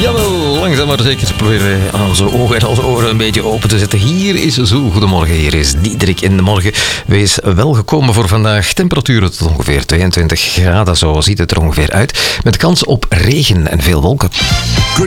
Jawel, langzaam maar zeker proberen onze ogen en onze oren een beetje open te zetten. Hier is Zo, goedemorgen, hier is Diederik in de morgen. Wees welgekomen voor vandaag. Temperaturen tot ongeveer 22 graden, zo ziet het er ongeveer uit. Met kans op regen en veel wolken.